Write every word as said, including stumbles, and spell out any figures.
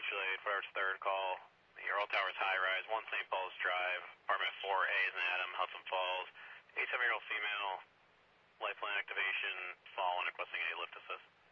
Juliet eight five third call. Earl Towers High Rise, one Saint Paul's Drive, apartment four A is in Adam, Hudson Falls. eighty-seven-year-old female, lifeline activation, fallen, requesting a lift assist.